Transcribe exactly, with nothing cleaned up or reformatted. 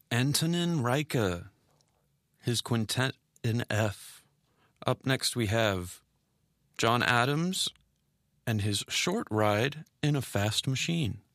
Antonin Reicha, his quintet in F. Up next we have John Adams and his Short Ride in a Fast Machine.